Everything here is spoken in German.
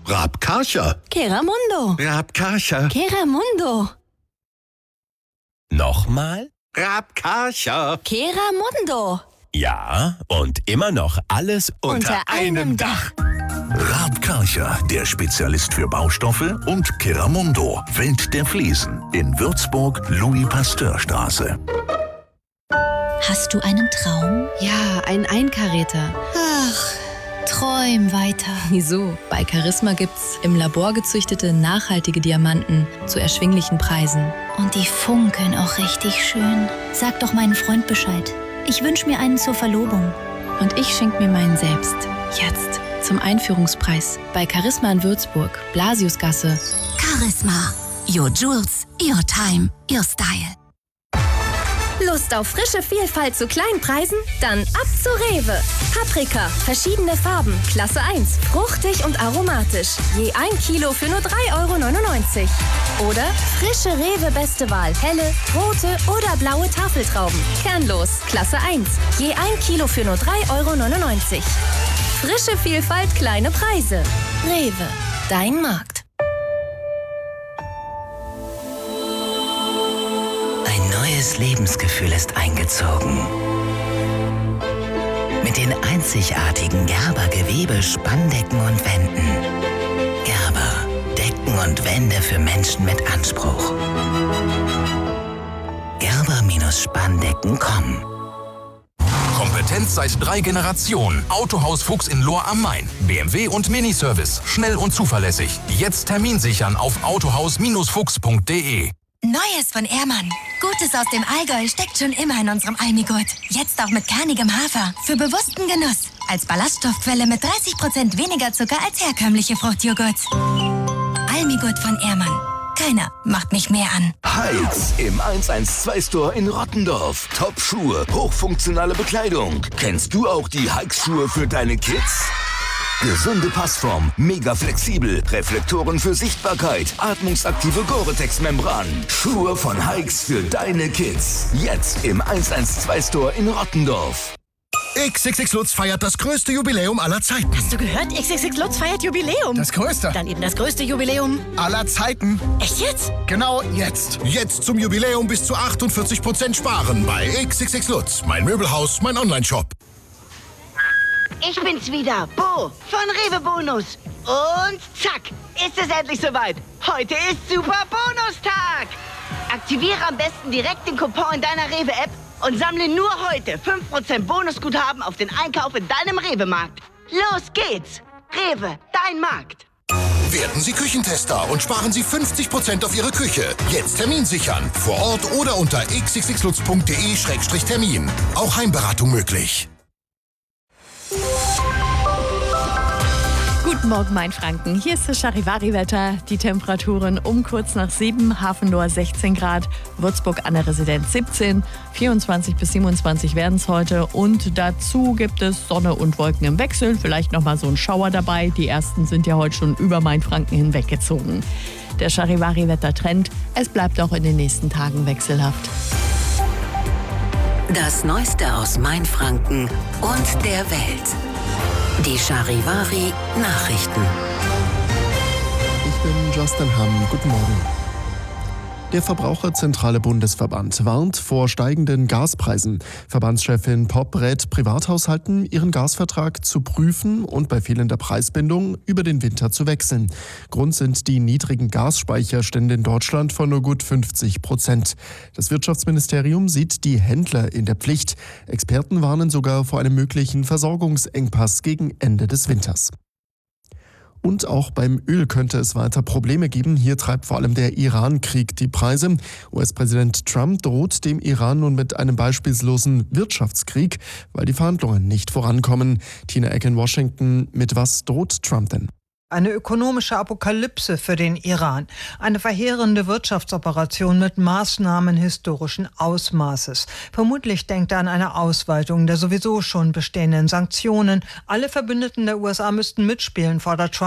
Rabkascha. Keramundo. Rabkascha. Keramundo. Nochmal? Rabkascha. Keramundo. Ja, und immer noch alles unter einem Dach. Rabkascha, der Spezialist für Baustoffe, und Keramundo, Welt der Fliesen. In Würzburg, Louis-Pasteur-Straße. Hast du einen Traum? Ja, ein Einkaräter. Ach, träum weiter. Wieso? Bei Charisma gibt's im Labor gezüchtete, nachhaltige Diamanten zu erschwinglichen Preisen. Und die funkeln auch richtig schön. Sag doch meinen Freund Bescheid. Ich wünsche mir einen zur Verlobung. Und ich schenk mir meinen selbst. Jetzt. Zum Einführungspreis. Bei Charisma in Würzburg, Blasiusgasse. Charisma. Your Jewels, your time, your style. Lust auf frische Vielfalt zu kleinen Preisen? Dann ab zu Rewe. Paprika, verschiedene Farben, Klasse 1, fruchtig und aromatisch. Je 1 Kilo für nur 3,99 €. Oder frische Rewe Beste Wahl, helle, rote oder blaue Tafeltrauben. Kernlos, Klasse 1, je 1 Kilo für nur 3,99 €. Frische Vielfalt, kleine Preise. Rewe, dein Markt. Ein neues Lebensgefühl ist eingezogen. Mit den einzigartigen Gerber Gewebe, Spanndecken und Wänden. Gerber, Decken und Wände für Menschen mit Anspruch. Gerber-Spanndecken.com. Kompetenz seit 3 Generationen. Autohaus Fuchs in Lohr am Main. BMW und Miniservice. Schnell und zuverlässig. Jetzt Termin sichern auf autohaus-fuchs.de. Neues von Ehrmann. Gutes aus dem Allgäu steckt schon immer in unserem Almigurt. Jetzt auch mit kernigem Hafer. Für bewussten Genuss. Als Ballaststoffquelle mit 30% weniger Zucker als herkömmliche Fruchtjoghurts. Almigurt von Ehrmann. Keiner macht mich mehr an. Heights im 112-Store in Rottendorf. Top-Schuhe, hochfunktionale Bekleidung. Kennst du auch die Hikes-Schuhe für deine Kids? Gesunde Passform, mega flexibel, Reflektoren für Sichtbarkeit, atmungsaktive Gore-Tex-Membran. Schuhe von Hikes für deine Kids. Jetzt im 112-Store in Rottendorf. XXX Lutz feiert das größte Jubiläum aller Zeiten. Hast du gehört? XXX Lutz feiert Jubiläum. Das größte. Dann eben das größte Jubiläum aller Zeiten. Echt jetzt? Genau jetzt. Jetzt zum Jubiläum bis zu 48% sparen bei XXX Lutz. Mein Möbelhaus, mein Onlineshop. Ich bin's wieder, Bo von Rewe Bonus. Und zack, ist es endlich soweit. Heute ist Super Bonustag. Aktiviere am besten direkt den Coupon in deiner Rewe-App und sammle nur heute 5% Bonusguthaben auf den Einkauf in deinem Rewe-Markt. Los geht's. Rewe, dein Markt. Werden Sie Küchentester und sparen Sie 50% auf Ihre Küche. Jetzt Termin sichern. Vor Ort oder unter xxxlutz.de/Termin. Auch Heimberatung möglich. Guten Morgen, Mainfranken. Hier ist das Charivari-Wetter. Die Temperaturen um kurz nach 7, Hafenlohr 16 Grad, Würzburg an der Residenz 17, 24 bis 27 werden es heute. Und dazu gibt es Sonne und Wolken im Wechsel, vielleicht nochmal so ein Schauer dabei. Die ersten sind ja heute schon über Mainfranken hinweggezogen. Der Charivari-Wettertrend, es bleibt auch in den nächsten Tagen wechselhaft. Das Neueste aus Mainfranken und der Welt. Die Charivari Nachrichten. Ich bin Justin Hamm. Guten Morgen. Der Verbraucherzentrale Bundesverband warnt vor steigenden Gaspreisen. Verbandschefin Popp rät Privathaushalten, ihren Gasvertrag zu prüfen und bei fehlender Preisbindung über den Winter zu wechseln. Grund sind die niedrigen Gasspeicherstände in Deutschland von nur gut 50%. Das Wirtschaftsministerium sieht die Händler in der Pflicht. Experten warnen sogar vor einem möglichen Versorgungsengpass gegen Ende des Winters. Und auch beim Öl könnte es weiter Probleme geben. Hier treibt vor allem der Iran-Krieg die Preise. US-Präsident Trump droht dem Iran nun mit einem beispiellosen Wirtschaftskrieg, weil die Verhandlungen nicht vorankommen. Tina Eck in Washington, mit was droht Trump denn? Eine ökonomische Apokalypse für den Iran. Eine verheerende Wirtschaftsoperation mit Maßnahmen historischen Ausmaßes. Vermutlich denkt er an eine Ausweitung der sowieso schon bestehenden Sanktionen. Alle Verbündeten der USA müssten mitspielen, fordert Trump.